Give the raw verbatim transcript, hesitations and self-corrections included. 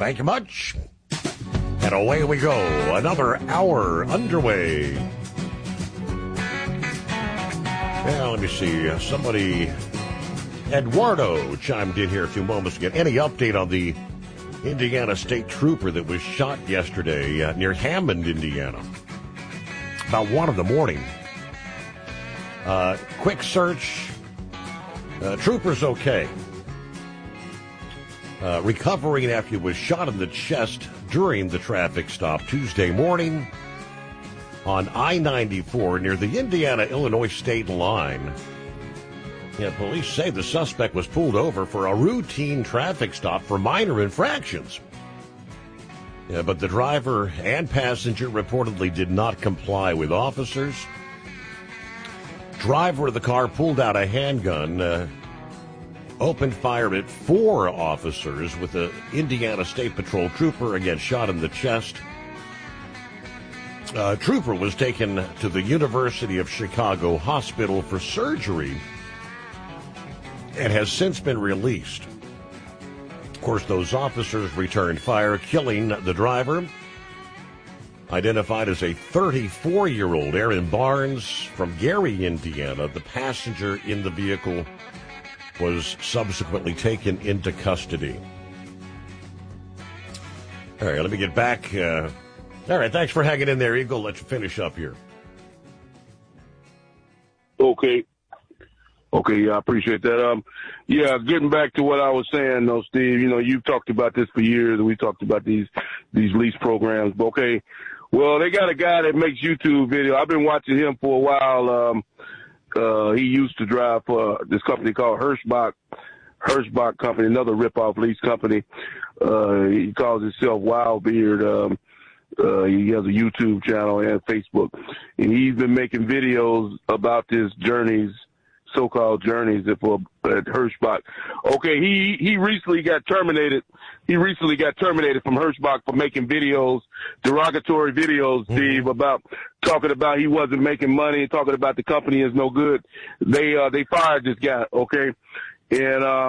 Thank you much. And away we go. Another hour underway. Now, let me see. Uh, somebody, Eduardo, chimed in here a few moments ago. Any update on the Indiana State Trooper that was shot yesterday uh, near Hammond, Indiana? About one in the morning. Uh, quick search. Uh, trooper's okay. Uh, recovering after he was shot in the chest during the traffic stop Tuesday morning on I ninety-four near the Indiana-Illinois state line. Yeah, police say the suspect was pulled over for a routine traffic stop for minor infractions. Yeah, but the driver and passenger reportedly did not comply with officers. Driver of the car pulled out a handgun, uh, opened fire at four officers with the Indiana State Patrol trooper, again shot in the chest. Uh, trooper was taken to the University of Chicago Hospital for surgery and has since been released. Of course, those officers returned fire, killing the driver, identified as a thirty-four-year-old Aaron Barnes from Gary, Indiana. The passenger in the vehicle was subsequently taken into custody. All right, let me get back. Uh, all right, thanks for hanging in there, Eagle. Let's finish up here. Okay. Okay, yeah, I appreciate that. Um, yeah, getting back to what I was saying, though, Steve, you know, you've talked about this for years, and we talked about these these lease programs. But, okay, well, they got a guy that makes YouTube video. I've been watching him for a while. Um, uh, he used to drive for this company called Hirschbach, Hirschbach Company, another rip-off lease company. Uh, he calls himself Wildbeard. Um, uh, he has a YouTube channel and Facebook. And he's been making videos about his journeys, so-called journeys for at Hirschbach. Okay, he he recently got terminated. He recently got terminated from Hirschbach for making videos, derogatory videos, Steve, mm-hmm. about talking about he wasn't making money, talking about the company is no good. They uh, they fired this guy. Okay, and. Uh,